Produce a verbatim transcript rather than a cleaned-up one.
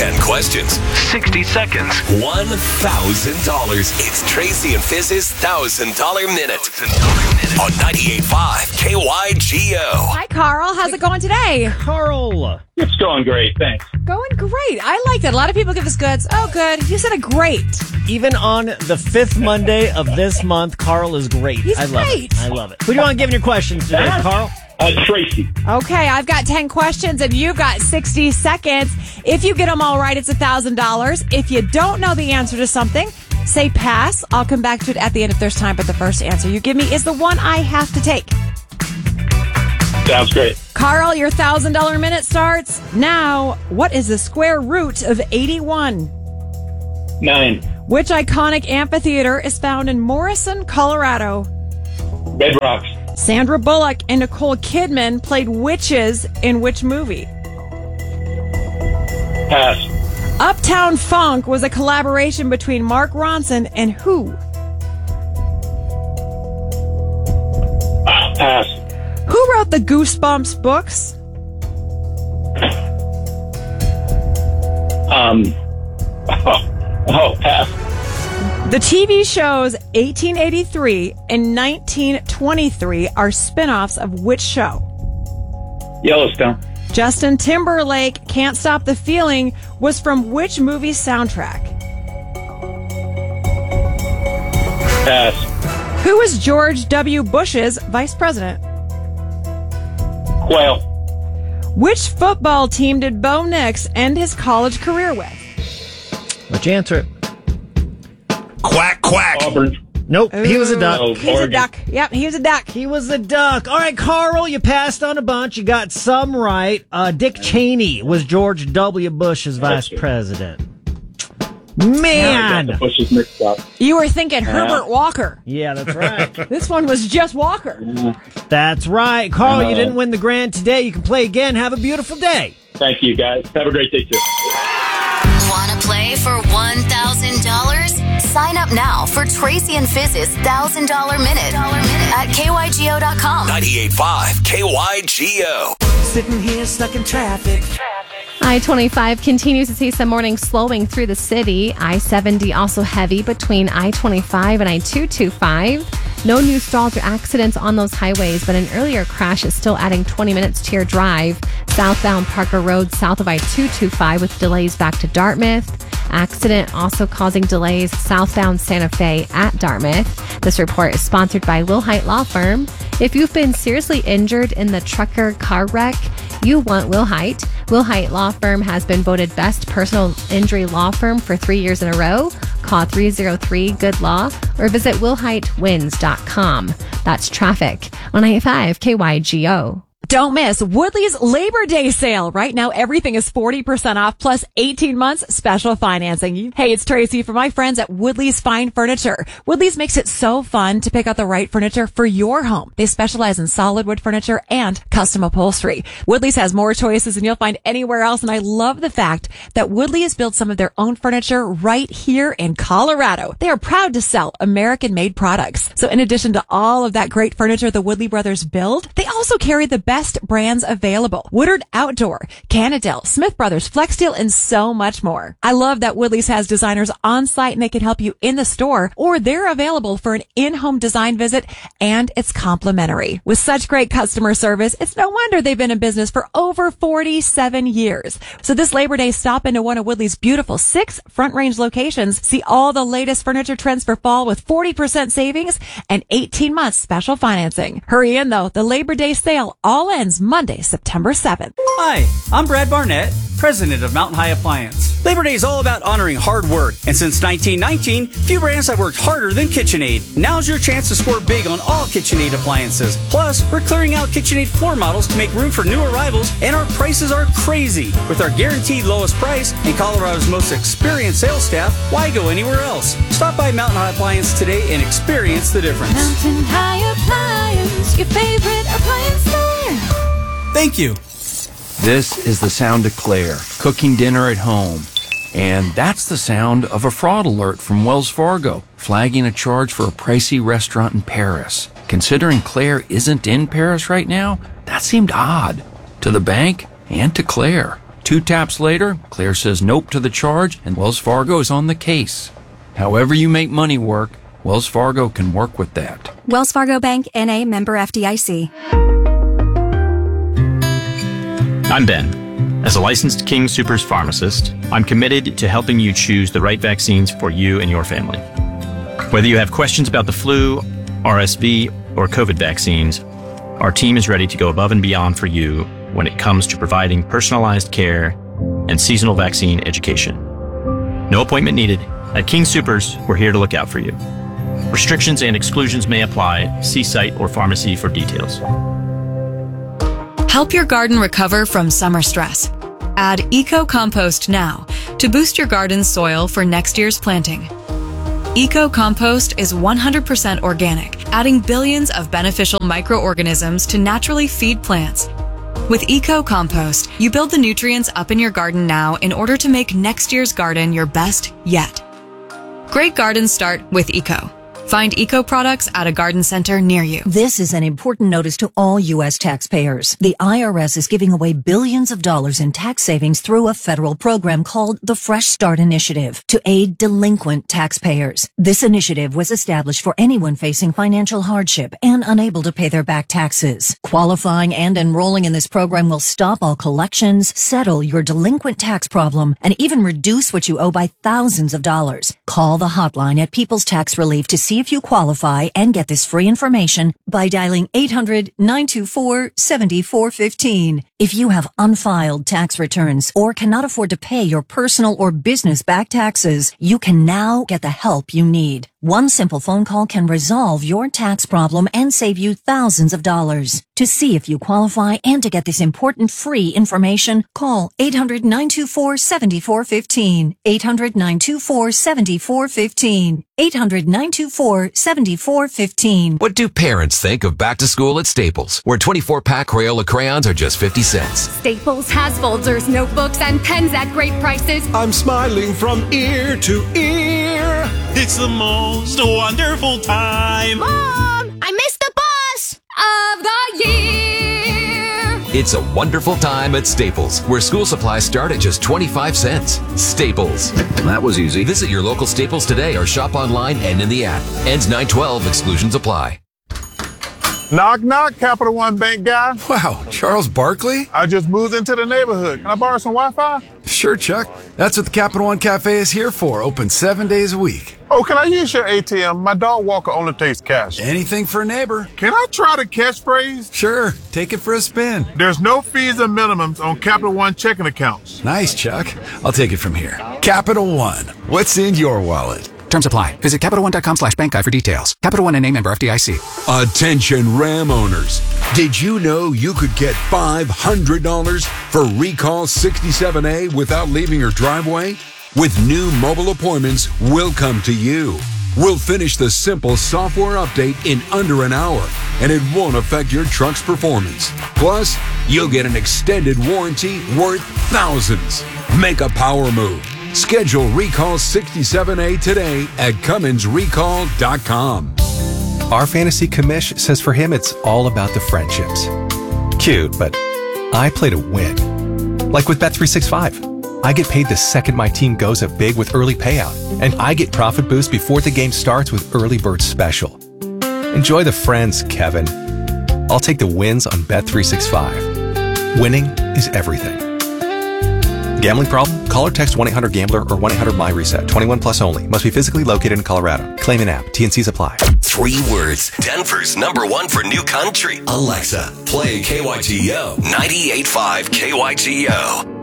ten questions. sixty seconds. one thousand dollars. It's Tracy and Fizz's one thousand dollars Minute. On ninety-eight point five K Y G O. Hi, Carl. How's it going today? Carl. It's going great, thanks. Going great. I like that. A lot of people give us goods. Oh, good. You said a great. Even on the fifth Monday of this month, Carl is great. He's I love great. it. I love it. Who do you want to give your questions today, Carl? Uh, Tracy. Okay, I've got ten questions and you've got sixty seconds. If you get them all right, it's one thousand dollars. If you don't know the answer to something, say pass. I'll come back to it at the end if there's time, but the first answer you give me is the one I have to take. Sounds great. Carl, your one thousand dollars minute starts now. What is the square root of eighty-one? Nine. Which iconic amphitheater is found in Morrison, Colorado? Red Rocks. Sandra Bullock and Nicole Kidman played witches in which movie? Pass. Uptown Funk was a collaboration between Mark Ronson and who? Uh, pass. Who wrote the Goosebumps books? Um. Oh, oh pass. The T V shows eighteen eighty-three and nineteen twenty-three are spin-offs of which show? Yellowstone. Justin Timberlake, Can't Stop the Feeling, was from which movie's soundtrack? Pass. Who was George W. Bush's vice president? Quail. Which football team did Bo Nix end his college career with? What'd you answer? Quack, quack. Auburn. Nope, he was a duck. Oh, He's a Oregon. duck. Yep, he was a duck. He was a duck. All right, Carl, you passed on a bunch. You got some right. Uh, Dick Cheney was George W. Bush's vice true. president. I Man! got the bushes mixed up. You were thinking Herbert Walker. Yeah, that's right. This one was just Walker. That's right. Carl, you Uh, didn't win the grand today. You can play again. Have a beautiful day. Thank you, guys. Have a great day, too. Want to play for one thousand dollars? Sign up now for Tracy and Fizz's one thousand dollars Minute at K Y G O dot com. ninety-eight point five K Y G O. Sitting here stuck in traffic. I twenty-five continues to see some morning slowing through the city. I seventy also heavy between I twenty-five and I two twenty-five. No new stalls or accidents on those highways, but an earlier crash is still adding twenty minutes to your drive. Southbound Parker Road south of I two twenty-five with delays back to Dartmouth. Accident also causing delays southbound Santa Fe at Dartmouth. This report is sponsored by Wilhite Law Firm. If you've been seriously injured in the trucker car wreck, you want Wilhite. Wilhite Law Firm has been voted best personal injury law firm for three years in a row. Call three oh three good law or visit wilhite wins dot com. That's traffic on ninety-five K Y G O. Don't miss Woodley's Labor Day sale. Right now, everything is forty percent off plus eighteen months special financing. Hey, it's Tracy from my friends at Woodley's Fine Furniture. Woodley's makes it so fun to pick out the right furniture for your home. They specialize in solid wood furniture and custom upholstery. Woodley's has more choices than you'll find anywhere else, and I love the fact that Woodley has built some of their own furniture right here in Colorado. They are proud to sell American-made products. So in addition to all of that great furniture the Woodley brothers build, they also carry the best brands available. Woodard Outdoor, Cannondale, Smith Brothers, Flexsteel, and so much more. I love that Woodley's has designers on site and they can help you in the store, or they're available for an in-home design visit, and it's complimentary. With such great customer service, it's no wonder they've been in business for over forty-seven years. So this Labor Day, stop into one of Woodley's beautiful six Front Range locations. See all the latest furniture trends for fall with forty percent savings and eighteen months special financing. Hurry in though. The Labor Day sale all ends Monday, September seventh. Hi, I'm Brad Barnett, president of Mountain High Appliance. Labor Day is all about honoring hard work, and since nineteen nineteen, few brands have worked harder than KitchenAid. Now's your chance to score big on all KitchenAid appliances. Plus, we're clearing out KitchenAid floor models to make room for new arrivals, and our prices are crazy. With our guaranteed lowest price and Colorado's most experienced sales staff, why go anywhere else? Stop by Mountain High Appliance today and experience the difference. Mountain High Appliance, your favorite appliance store. Thank you. This is the sound of Claire, cooking dinner at home. And that's the sound of a fraud alert from Wells Fargo, flagging a charge for a pricey restaurant in Paris. Considering Claire isn't in Paris right now, that seemed odd to the bank and to Claire. Two taps later, Claire says nope to the charge, and Wells Fargo is on the case. However you make money work, Wells Fargo can work with that. Wells Fargo Bank, N A, member F D I C. I'm Ben. As a licensed King Soopers pharmacist, I'm committed to helping you choose the right vaccines for you and your family. Whether you have questions about the flu, R S V, or COVID vaccines, our team is ready to go above and beyond for you when it comes to providing personalized care and seasonal vaccine education. No appointment needed. At King Soopers, we're here to look out for you. Restrictions and exclusions may apply. See site or pharmacy for details. Help your garden recover from summer stress. Add Eco Compost now to boost your garden's soil for next year's planting. Eco Compost is one hundred percent organic, adding billions of beneficial microorganisms to naturally feed plants. With Eco Compost, you build the nutrients up in your garden now in order to make next year's garden your best yet. Great gardens start with Eco. Find Eco products at a garden center near you. This is an important notice to all U S taxpayers. The I R S is giving away billions of dollars in tax savings through a federal program called the Fresh Start Initiative to aid delinquent taxpayers. This initiative was established for anyone facing financial hardship and unable to pay their back taxes. Qualifying and enrolling in this program will stop all collections, settle your delinquent tax problem, and even reduce what you owe by thousands of dollars. Call the hotline at People's Tax Relief to see if you qualify and get this free information by dialing eight hundred, nine two four, seven four one five. If you have unfiled tax returns or cannot afford to pay your personal or business back taxes, you can now get the help you need. One simple phone call can resolve your tax problem and save you thousands of dollars. To see if you qualify and to get this important free information, call eight hundred, nine two four, seven four one five. eight hundred, nine two four, seven four one five. eight hundred, nine two four, seven four one five. What do parents think of back to school at Staples, where twenty-four pack Crayola crayons are just fifty cents? Staples has folders, notebooks, and pens at great prices. I'm smiling from ear to ear. It's the most wonderful time. Mom, I missed the bus of the year. It's a wonderful time at Staples, where school supplies start at just twenty-five cents. Staples. That was easy. Visit your local Staples today or shop online and in the app. Ends nine twelve. Exclusions apply. Knock, knock, Capital One Bank guy. Wow, Charles Barkley? I just moved into the neighborhood. Can I borrow some Wi-Fi? Sure, Chuck. That's what the Capital One Cafe is here for. Open seven days a week. Oh, can I use your A T M? My dog walker only takes cash. Anything for a neighbor. Can I try the catchphrase? Sure. Take it for a spin. There's no fees and minimums on Capital One checking accounts. Nice, Chuck. I'll take it from here. Capital One. What's in your wallet? Terms apply. Visit Capital One dot com slash bank guide for details. Capital One N A member F D I C. Attention Ram owners. Did you know you could get five hundred dollars for Recall sixty-seven A without leaving your driveway? With new mobile appointments, we'll come to you. We'll finish the simple software update in under an hour, and it won't affect your truck's performance. Plus, you'll get an extended warranty worth thousands. Make a power move. Schedule Recall sixty-seven A today at Cummins Recall dot com. Our fantasy commish says for him it's all about the friendships. Cute, but I play to win. Like with Bet three sixty-five. I get paid the second my team goes up big with early payout, and I get profit boost before the game starts with Early Bird Special. Enjoy the friends, Kevin. I'll take the wins on Bet three sixty-five. Winning is everything. Gambling problem? Call or text one eight hundred gambler or one eight hundred my reset. twenty-one plus only. Must be physically located in Colorado. Claim an app. T N Cs apply. Three words. Denver's number one for new country. Alexa, play K Y G O. ninety-eight point five K Y G O.